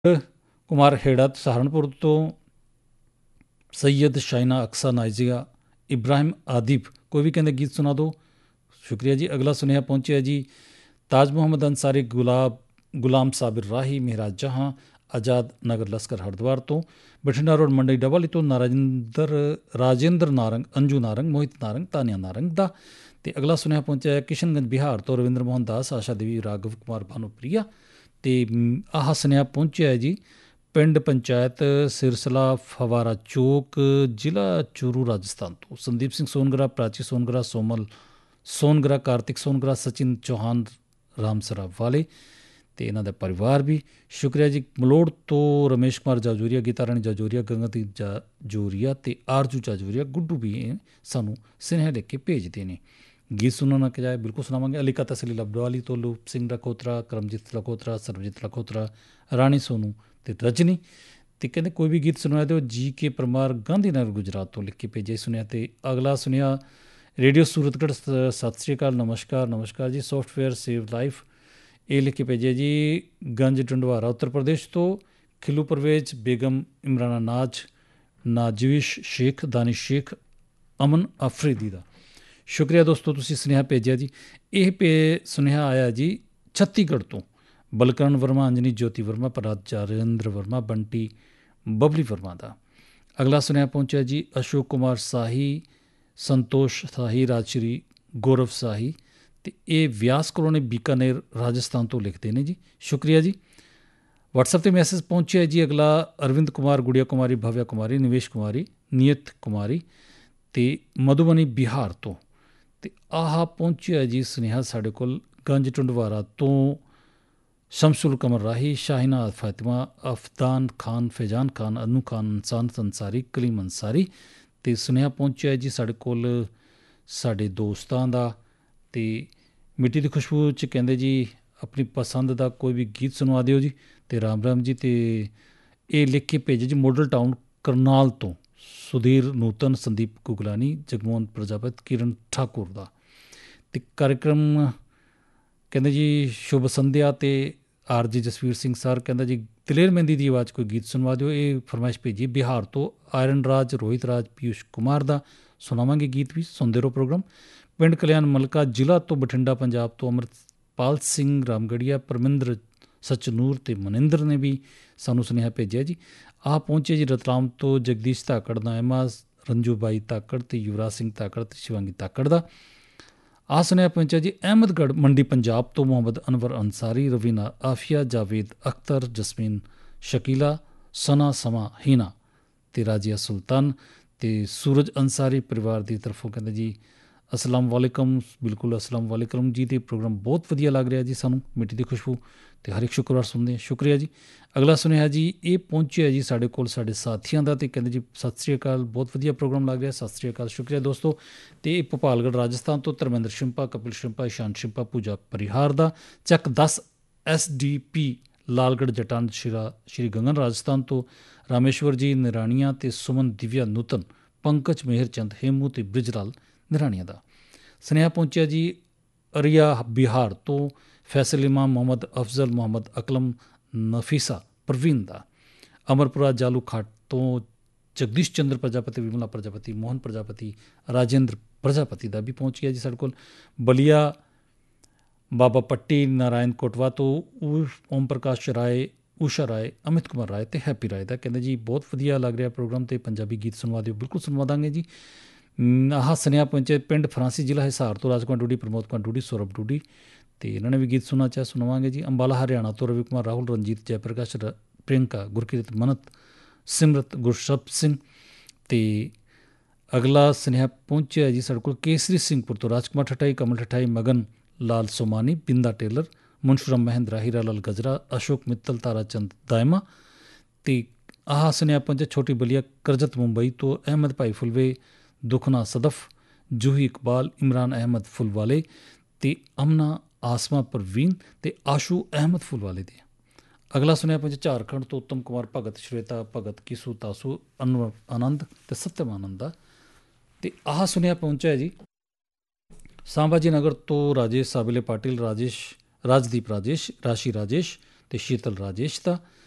ਕੁਮਾਰ ਖੇੜਾ ਸਹਾਰਨਪੁਰ ਤੋਂ, ਸੈयद शाइना अक्सा नाइजिया, इब्राहिम आदिब, कोई भी कहते गीत सुना दो। शुक्रिया जी। अगला सुनेहा पहुँचे जी ताज मुहम्मद अंसारी, गुलाम साबिर राही, मेहराज जहाँ, आज़ाद नगर लस्कर हरिद्वार तो, बठिंडा रोड मंडी डबल तो, राजेंद्र नारंग, अंजू नारंग, मोहित नारंग, तानिया नारंग दा। तो अगला सुनेहा पहुँचा किशनगंज बिहार तो, रविंद्र मोहन दास, आशा देवी, राघव कुमार भानुप्रिया। तो आह सुनेहा पहुँचा जी पिंड पंचायत सिरसला फवारा चौक, जिला चूरू, राजस्थान तो, संदीप सिंह सोनगरा, प्राची सोनगरा, सोमल सोनगरा, कार्तिक सोनगरा, सचिन चौहान रामसरा वाले तो इन्हों का परिवार भी। शुक्रिया जी। मलोड़ तो रमेश कुमार जाजूरिया, गीता रानी जाजूरिया, गंगादीप जाजूरिया तो आरजू जाजूरिया, गुड्डू भी सानू स्नेह लिख के भेजते हैं। गीत सुनना के जाए बिल्कुल सुनावांगे। अलीका तसली लबडवाली तो, लूप सिंह लखोत्रा, करमजीत लखोत्रा, सरबजीत लखोत्रा, रानी सोनू तो रजनी। तो कहते कोई भी गीत सुनाया तो जी के परमार, गांधीनगर गुजरात तो लिख के भेजे सुनिया। तो अगला सुनिया रेडियो सूरतगढ़, सत श्री अकाल, नमस्कार नमस्कार जी, सॉफ्टवेयर सेव लाइफ, ये लिख के भेजे जी गंज टंडवारा उत्तर प्रदेश तो, खिलू परवेज, बेगम इमराना नाज, नाजविश शेख, दानिश शेख, अमन अफरीदी का। शुक्रिया दोस्तों, तुसीं सुनेहा भेजा जी। यह सुनेहा आया जी छत्तीसगढ़ तो, बलकरण वर्मा, अंजनी ज्योति वर्मा, प्राचार्येंद्र वर्मा, बंटी बबली वर्मा का। अगला सुनेहा पहुँचा जी अशोक कुमार शाही, संतोष शाही, राजश्री गौरव शाही। तो ये व्यास कॉलोनी बीकानेर राजस्थान तो लिखते हैं जी। शुक्रिया जी। व्हाट्सएप पर मैसेज पहुँचे जी। अगला अरविंद कुमार, गुड़िया कुमारी, भव्या कुमारी, निवेश कुमारी, नियत कुमारी तो मधुबनी बिहार तो। आह पहुँचे जी सुनेहा साढ़े को गंज टुंडवारा तो, शमसुल कमर राही, शाहिना फातिमा, अफदान खान, फैजान खान, अनु खान, इंसान अंसारी, कलीम अंसारी। तो सुनेहा पहुँचा जी साढ़े कोल साढ़े दोस्तां दा। तो मिट्टी की खुशबू च कहते जी अपनी पसंद का कोई भी गीत सुनवा दिओ जी। तो राम राम जी। तो ये लिख के भेजे जी मॉडल टाउन करनाल तो, सुधीर नूतन, संदीप गुगलानी, जगमोहन प्रजापति, किरण ठाकुर का। तो कार्यक्रम कहते जी शुभ संध्या। तो R G Jasvir Singh sir कहता जी दलेर मेहंदी की आवाज़ कोई गीत सुनवा दो। ये फरमाइश भेजी बिहार तो, आयरन राज, रोहित राज, पीयूष कुमार का। सुनावांगे गीत भी, सुनते रहो प्रोग्राम। पिंड कल्याण मलका, जिला तो बठिंडा पंजाब तो, अमृतपाल सिंह रामगढ़िया, परमिंदर सचनूर तो मनिंदर ने भी सानू सुनेहा भेजा जी। आ पहुँचे जी रतलाम तो, जगदीश धाकड़ दा, एमा रंजू बाई धाकड़ तो, युवराज सिंह धाकड़ तो, शिवांगी धाकड़ का। आ सुनेहा पहुँचा जी अहमदगढ़ मंडी पंजाब तो, मोहम्मद अनवर अंसारी, रवीना आफिया, जावेद अख्तर, जसमीन शकीला, सना समा हीना तो, राजिया सुल्तान तो, सूरज अंसारी परिवार की तरफों कहते जी अस्सलाम वालेकुम। बिल्कुल अस्सलाम वालेकुम जी। तो प्रोग्राम बहुत वधिया लग रहा जी सानू, मिट्टी की खुशबू तो हर एक शुक्रवार सुनते हैं। शुक्रिया जी। अगला सुनेहा जी ये पहुँचे जी साढ़े कोल साढ़े साथियों का। तो कहते जी सत श्री अकाल, बहुत वधिया प्रोग्राम लग रहा, सत श्री अकाल, शुक्रिया दोस्तों। तो ये भोपालगढ़ राजस्थान तो, धर्मेंद्र शिंपा, कपिल शिंपा, ईशान शिंपा, पूजा परिहार का। चक 10 SDP लालगढ़ जटान श्री गंगन राजस्थान तो, रामेश्वर जी निराणिया तो, सुमन दिव्या नूतन, पंकज मेहरचंद, हेमू तो, ब्रिजलाल निराणिया का। स्नेहा पहुँचा जी अरिया बिहार तो, फैसल इमाम, मोहम्मद अफजल, मोहम्मद अकलम, नफीसा परवीन का। अमरपुरा जालू खाट तो, जगदीश चंद्र प्रजापति, विमला प्रजापति, मोहन प्रजापति, राजेंद्र प्रजापति का भी पहुँच गया जी साढ़े को। बलिया बाबा पट्टी, नारायण कोटवा तो, ओम प्रकाश राय, उषा राय, अमित कुमार राय तो, हैप्पी राय का। कहते जी बहुत वधिया लग रहा प्रोग्राम तो, पंजाबी गीत सुनवा दिओ, बिल्कुल सुनवा देंगे जी। आह सुनेहा पहुँचे पिंड फरांसी, जिला हिसार तो, राजकुमार डूडी, प्रमोद कुमार डूडी, सौरभ डूडी तो इन्होंने भी गीत सुनना चाहे सुनवाएंगे जी। अंबाला हरियाणा तो, रवि कुमार, राहुल, रंजीत, जयप्रकाश, प्रियंका, गुरकीरत, मनत, सिमरत, गुरशब सिंह तो। अगला स्नेहा पहुँचा जी साढ़े को केसरी सिंहपुर तो, राजकुमार ठठाई, कमल ठठाई, मगन लाल सोमानी, बिंदा टेलर, मुंशुराम महेंद्रा, हीरा लाल गजरा, अशोक मित्तल, ताराचंद दायमा तो। आह सुनेहा पहुँचा छोटी बलिया करजत मुंबई तो, अहमद भाई फुलवे, दुखना सदफ, जूही इकबाल, इमरान अहमद फुलवाले तो, अमना आसमा परवीन तो, आशू अहमद फुलवाले दे। अगला सुनिया पहुँचे झारखंड तो, उत्तम कुमार भगत, श्वेता भगत, किसू तासू, अनवर आनंद तो, सत्यम आनंद। तो आह सुनिया पहुँचा है जी सांबाजी नगर तो, राजेश साबिले पाटिल, राजदीप राजेश, राशि राजेश तो, शीतल राजेश था।